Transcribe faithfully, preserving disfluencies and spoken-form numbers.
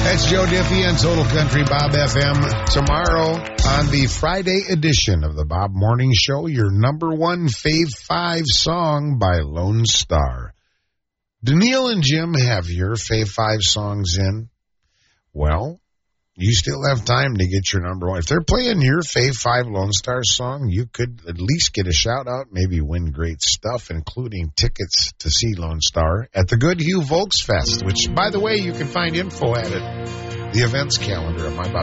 That's Joe Diffie and Total Country Bob F M. Tomorrow on the Friday edition of the Bob Morning Show, your number one Fave five song by Lone Star. Do Neil and Jim have your Fave five songs in? Well, you still have time to get your number one. If they're playing your Fave five Lone Star song, you could at least get a shout out, maybe win great stuff, including tickets to see Lone Star at the Goodhue Volksfest, which, by the way, you can find info at it, the events calendar at my bob